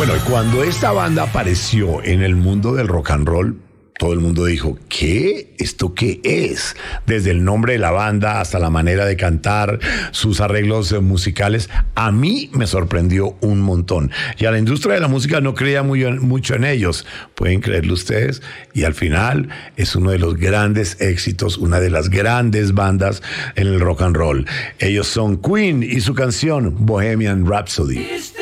Bueno, y cuando esta banda apareció en el mundo del rock and roll, todo el mundo dijo, ¿qué? ¿Esto qué es? Desde el nombre de la banda hasta la manera de cantar, sus arreglos musicales, a mí me sorprendió un montón. Y a la industria de la música no creía mucho en ellos, pueden creerlo ustedes, y al final es uno de los grandes éxitos, una de las grandes bandas en el rock and roll. Ellos son Queen y su canción Bohemian Rhapsody.